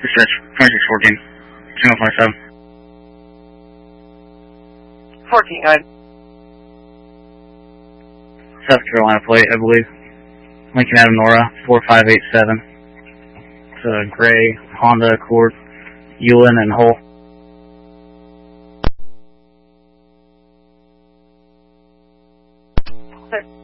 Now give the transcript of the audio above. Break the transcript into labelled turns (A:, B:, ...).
A: Research 2614. Channel 27.
B: 14, go ahead.
A: South Carolina plate, I believe. Lincoln Avenue, Nora, 4587. It's a gray Honda Accord, Ulan and Hull.
B: Good.